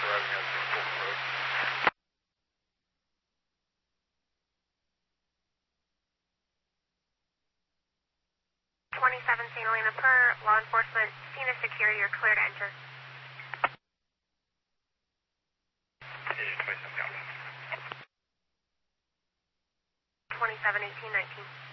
arriving at Fulton Road. 27 St. Helena per law enforcement, scene is secure, you're clear to enter. 27 Alpha. 27 18 19.